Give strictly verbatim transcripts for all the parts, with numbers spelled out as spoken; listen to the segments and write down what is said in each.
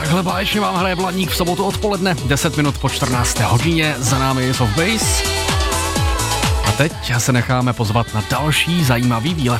Takhle báječně vám hraje Blaník v sobotu odpoledne, deset minut po čtrnácté hodině, za námi je Soft Base. A teď se necháme pozvat na další zajímavý výlet.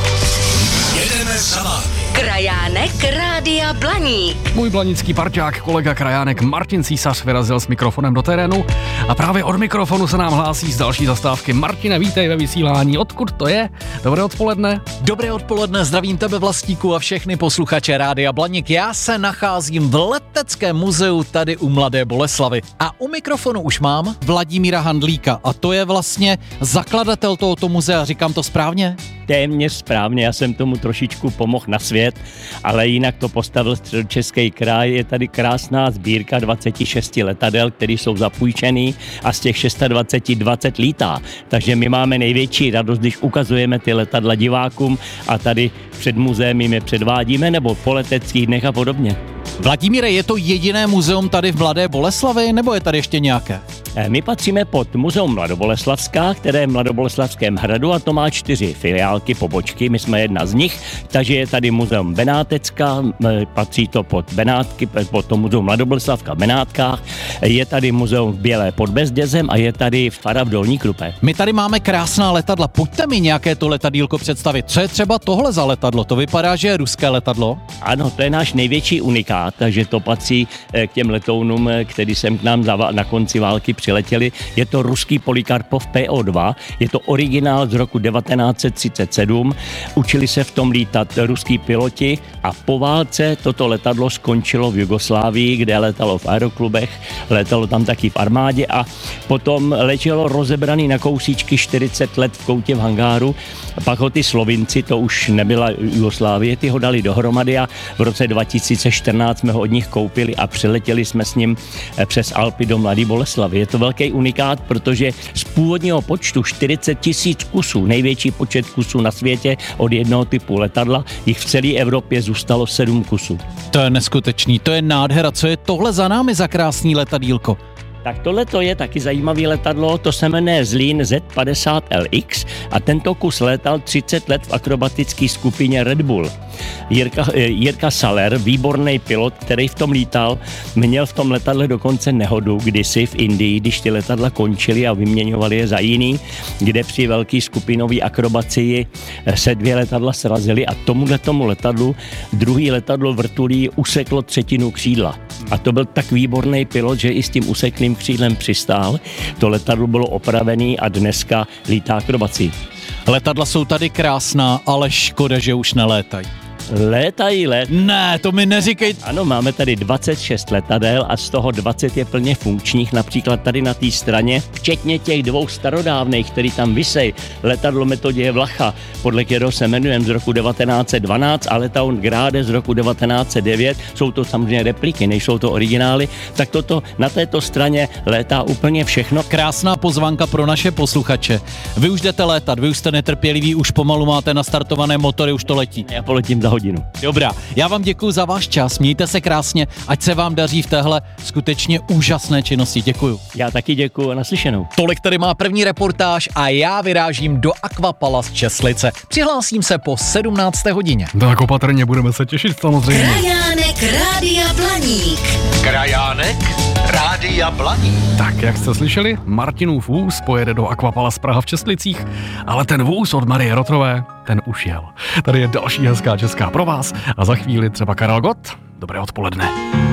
Jedeme za vámi. Krajánek Rádia Blaník. Můj blanický parťák, kolega krajánek Martin Císař vyrazil s mikrofonem do terénu a právě od mikrofonu se nám hlásí z další zastávky. Martine, vítej ve vysílání. Odkud to je? Dobré odpoledne. Dobré odpoledne, zdravím tebe Vlastíku a všechny posluchače Rádia Blaník. Já se nacházím v Leteckém muzeu tady u Mladé Boleslavi. A u mikrofonu už mám Vladimíra Handlíka a to je vlastně zakladatel tohoto muzea, říkám to správně? Téměř správně, já jsem tomu trošičku pomohl na svět, ale jinak to postavil Středočeský kraj. Je tady krásná sbírka dvacet šest letadel, které jsou zapůjčený a z těch dvacet šest dvacet lítá. Takže my máme největší radost, když ukazujeme ty letadla divákům a tady před muzeem jim je předvádíme nebo po leteckých dnech a podobně. Vladimíre, je to jediné muzeum tady v Mladé Boleslavi, nebo je tady ještě nějaké? My patříme pod Muzeum Mladoboleslavská, které je v Mladoboleslavském hradu a to má čtyři filiálky, pobočky, my jsme jedna z nich, takže je tady Muzeum Benátecká, patří to pod Benátky, pod to Muzeum Mladoboleslavka v Benátkách, je tady Muzeum v Bělé pod Bezdězem a je tady fara v Dolní Krupé. My tady máme krásná letadla, pojďte mi nějaké to letadýlko představit. Co je třeba tohle za letadlo? To vypadá, že je ruské letadlo? Ano, to je náš největší unikát, takže to patří k těm letounům, který jsem k nám na konci války přiletěli. Je to ruský Polikarpov P O dva, je to originál z roku devatenáct set třicet sedm. Učili se v tom lítat ruský piloti a po válce toto letadlo skončilo v Jugoslávii, kde letalo v aeroklubech, letalo tam taky v armádě a potom letělo rozebraný na kousíčky čtyřicet let v koutě v hangáru. Pak ho ty Slovinci, to už nebyla Jugoslávie, ty ho dali dohromady a v roce dva tisíce čtrnáct jsme ho od nich koupili a přiletěli jsme s ním přes Alpy do Mladé Boleslavy. Je to velký unikát, protože z původního počtu čtyřicet tisíc kusů, největší počet kusů na světě od jednoho typu letadla, jich v celé Evropě zůstalo sedm kusů. To je neskutečný, to je nádhera. Co je tohle za námi za krásný letadýlko? Tak tohle to je taky zajímavý letadlo, to se jmenuje Zlín Z padesát L X a tento kus létal třicet let v akrobatické skupině Red Bull. Jirka, Jirka Saler, výborný pilot, který v tom lítal, měl v tom letadle dokonce nehodu kdysi v Indii, když ty letadla končily a vyměňovali je za jiný, kde při velký skupinové akrobacii se dvě letadla srazily a tomuhle tomu letadlu druhý letadlo vrtulí useklo třetinu křídla. A to byl tak výborný pilot, že i s tím useklým křídlem přistál. To letadlo bylo opravený a dneska lítá akrobací. Letadla jsou tady krásná, ale škoda, že už nelétají. Létají let. Ne, to mi neříkej. Ano, máme tady dvacet šest letadel a z toho dvacet je plně funkčních, například tady na té straně, včetně těch dvou starodávných, který tam visej. Letadlo Metoděje Vlacha, podle kterého se jmenujeme z roku devatenáct set dvanáct a letoun Gráde z roku devatenáct set devět. Jsou to samozřejmě repliky, nejsou to originály. Tak toto na této straně létá úplně všechno. Krásná pozvánka pro naše posluchače. Vy už jdete létat, vy už jste netrpěliví, už pomalu máte nastartované motory, už to letí. Já poletím za hodinu. Dobrá, já vám děkuji za váš čas, mějte se krásně, ať se vám daří v téhle skutečně úžasné činnosti. Děkuju. Já taky děkuju a naslyšenou. Tolik tady má první reportáž a já vyrážím do Aquapalace Česlice. Přihlásím se po sedmnácté hodině. Tak opatrně, budeme se těšit samozřejmě. Krajánek Rádia Blaník. Krajánek Rádia Blaník. Tak, jak jste slyšeli, Martinův vůz pojede do Aquapalace Praha v Česlicích, ale ten vůz od Marie Rotrové, ten už jel. Tady je další hezká česká pro vás a za chvíli třeba Karel Gott. Dobré odpoledne.